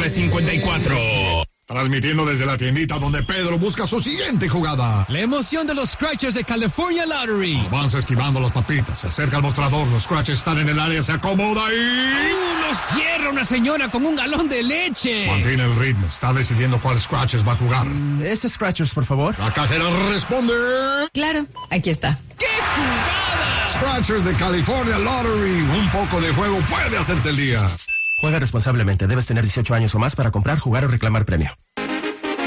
954. Transmitiendo desde la tiendita donde Pedro busca su siguiente jugada. La emoción de los Scratchers de California Lottery. Avanza esquivando las papitas, se acerca al mostrador, los Scratchers están en el área, se acomoda y... ¡Lo cierra una señora con un galón de leche! Mantiene el ritmo, está decidiendo cuál Scratchers va a jugar. ¿Ese Scratchers, por favor? La cajera responde... Claro, aquí está. ¡Qué jugada! Scratchers de California Lottery, un poco de juego puede hacerte el día. Juega responsablemente, debes tener 18 años o más para comprar, jugar o reclamar premio.